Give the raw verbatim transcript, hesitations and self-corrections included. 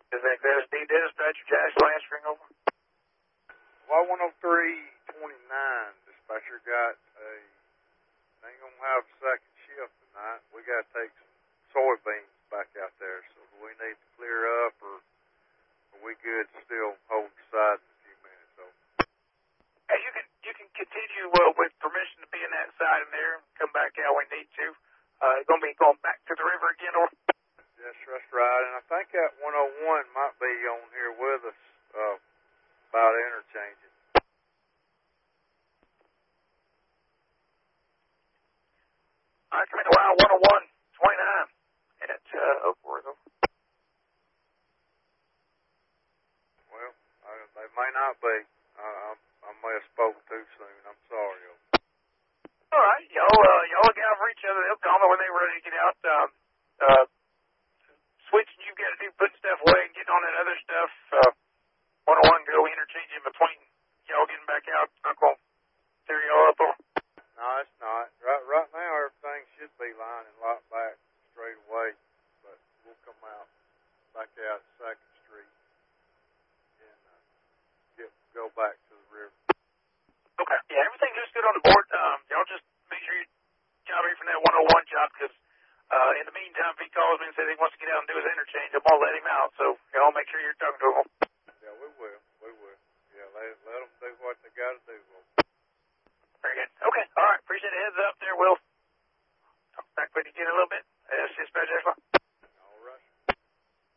Is that F S D dispatcher Jackson answering over? Y one oh three twenty-nine dispatcher got a, they ain't gonna have a second shift tonight. We gotta take some soybeans back out there, so do we need to clear up, or are we good to still hold the side in a few minutes? So, hey, you can you can continue uh, with permission to be in that side in there and come back out when we need to. Uh, it's gonna be going back to the river again, or? yes, that's right. And I think that one oh one might be on here with us uh, about interchanging. All right, come in around one oh one twenty-nine at uh, Oakworth. Well, I, they may not be. Uh, I, I may have spoken too soon. I'm sorry. All right, y'all, uh, y'all look out for each other. They'll call me when they're ready to get out. Um, uh, switching, you've got to do putting stuff away and getting on that other stuff. Uh, one oh one go interchanging between y'all getting back out. Not going to tear y'all up on. No, it's not. Right, right now, everything should be lining locked back straight away, but we'll come out back out Second Street and uh, get go back to the river. Okay. Yeah, everything looks good on the board. Um, y'all just make sure you job here from that one oh one job, because uh, in the meantime, if he calls me and says he wants to get out and do his interchange, I'm going to let him out. So